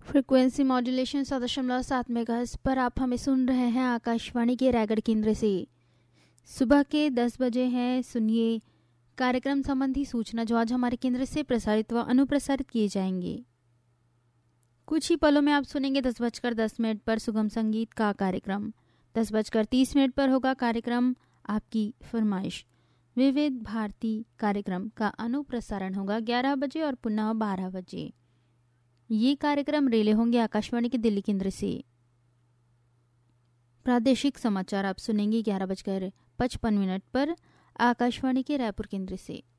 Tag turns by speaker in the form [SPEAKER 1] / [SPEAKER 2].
[SPEAKER 1] Frequency modulation 100.7 megahertz पर आप हमें सुन रहे हैं आकाशवाणी के रायगढ़ केंद्र से। सुबह के 10 बजे हैं। सुनिए कार्यक्रम संबंधी सूचना जो आज हमारे केंद्र से प्रसारित व अनुप्रसारित किए जाएंगे। कुछ ही पलों में आप सुनेंगे 10:10 पर सुगम संगीत का कार्यक्रम। 10:30 पर होगा कार्यक्रम आपकी फरमाइश। विविध भारती कार्यक्रम का अनुप्रसारण होगा 11 बजे और पुनः 12 बजे। ये कार्यक्रम रिले होंगे आकाशवाणी के दिल्ली केंद्र से। प्रादेशिक समाचार आप सुनेंगे 11:55 पर आकाशवाणी के रायपुर केंद्र से।